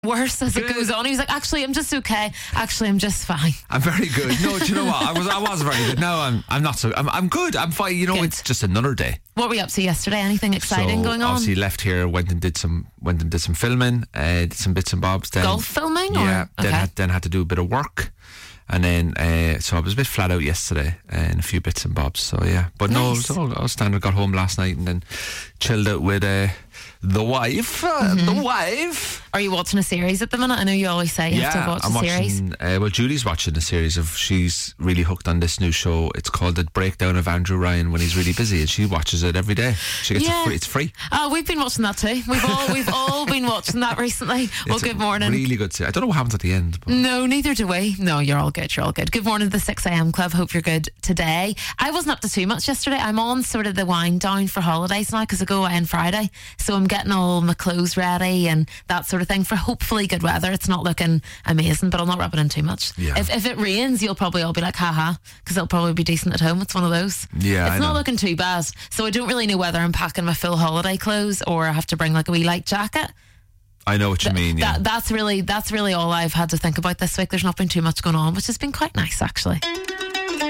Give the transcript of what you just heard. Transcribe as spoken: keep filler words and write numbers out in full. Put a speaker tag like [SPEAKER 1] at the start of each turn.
[SPEAKER 1] worse as it
[SPEAKER 2] Good.
[SPEAKER 1] goes on. He was like, actually, I'm just okay. Actually, I'm just fine.
[SPEAKER 2] I'm very good. No, do you know what? I was I was very good. No, I'm I'm not so. I'm I'm good. I'm fine. You know,
[SPEAKER 1] Good.
[SPEAKER 2] it's just another day.
[SPEAKER 1] What were you up to yesterday? Anything exciting
[SPEAKER 2] so
[SPEAKER 1] going on?
[SPEAKER 2] Obviously, left here, went and did some went and did some filming, uh, did some bits and bobs. Then
[SPEAKER 1] Golf filming?
[SPEAKER 2] yeah.
[SPEAKER 1] Or?
[SPEAKER 2] Then
[SPEAKER 1] Okay.
[SPEAKER 2] had then had to do a bit of work, and then uh, so I was a bit flat out yesterday uh, and a few bits and bobs. So yeah, but no, it
[SPEAKER 1] Nice.
[SPEAKER 2] was all, all standard. Got home last night and then chilled out with uh, the wife. Uh,
[SPEAKER 1] Mm-hmm.
[SPEAKER 2] The wife.
[SPEAKER 1] Are you watching a series at the minute? I know you always say you
[SPEAKER 2] yeah,
[SPEAKER 1] have to watch
[SPEAKER 2] I'm
[SPEAKER 1] a series.
[SPEAKER 2] watching. Uh, well, Julie's watching a series of. She's really hooked on this new show. It's called The Breakdown of Andrew Ryan when he's really busy, and she watches it every day. She gets
[SPEAKER 1] Yeah.
[SPEAKER 2] it free. It's free.
[SPEAKER 1] Oh, we've been watching that too. We've all we've all been watching that recently. Well,
[SPEAKER 2] It's
[SPEAKER 1] good
[SPEAKER 2] a
[SPEAKER 1] morning.
[SPEAKER 2] Really good series. I don't know what happens at the end. But
[SPEAKER 1] No, neither do we. No, you're all good. You're all good. Good morning to the six a.m. club. Hope you're good today. I wasn't up to too much yesterday. I'm on sort of the wind down for holidays now because I go away on Friday. So I'm getting all my clothes ready and that sort of thing for hopefully good weather. It's not looking amazing, but I'll not rub it in too much.
[SPEAKER 2] Yeah.
[SPEAKER 1] If, if it rains, you'll probably all be like, haha, because it'll probably be decent at home. It's one of those.
[SPEAKER 2] Yeah,
[SPEAKER 1] It's
[SPEAKER 2] I
[SPEAKER 1] not
[SPEAKER 2] know.
[SPEAKER 1] looking too bad. So I don't really know whether I'm packing my full holiday clothes or I have to bring like a wee light jacket.
[SPEAKER 2] I know what you mean. Yeah.
[SPEAKER 1] That, that's really that's really all I've had to think about this week. There's not been too much going on, which has been quite nice actually.